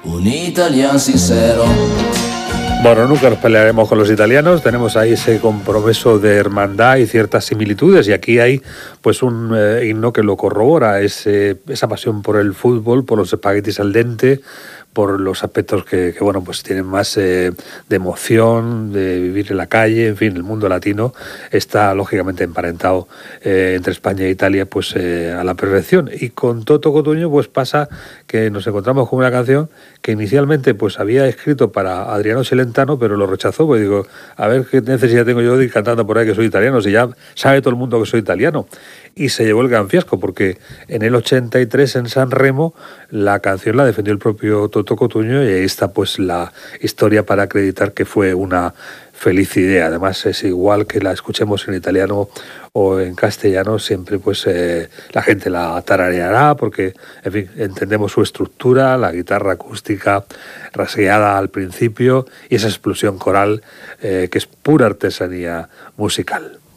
un italiano sincero. Bueno, nunca nos pelearemos con los italianos, tenemos ahí ese compromiso de hermandad y ciertas similitudes, y aquí hay pues un himno que lo corrobora, esa pasión por el fútbol, por los espaguetis al dente, por los aspectos que bueno, pues tienen más de emoción, de vivir en la calle, en fin, el mundo latino está lógicamente emparentado entre España e Italia pues a la perfección. Y con Toto Cutugno pues pasa que nos encontramos con una canción que inicialmente pues había escrito para Adriano Celentano, pero lo rechazó, pues digo, a ver qué necesidad tengo yo de ir cantando por ahí que soy italiano, si ya sabe todo el mundo que soy italiano. Y se llevó el gran fiasco, porque en el 83 en San Remo la canción la defendió el propio Toto Cutugno, y ahí está pues la historia para acreditar que fue una feliz idea. Además es igual que la escuchemos en italiano o en castellano, siempre pues la gente la tarareará porque, en fin, entendemos su estructura, la guitarra acústica rasgueada al principio y esa explosión coral que es pura artesanía musical.